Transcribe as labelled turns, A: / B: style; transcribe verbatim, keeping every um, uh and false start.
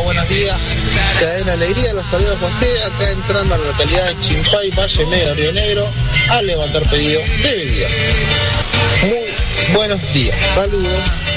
A: buenos días. Cadena Alegría, los saludos José, acá entrando a la localidad de Chimpay, Valle Medio, Río Negro, a levantar pedido de bebidas. Muy buenos días, saludos.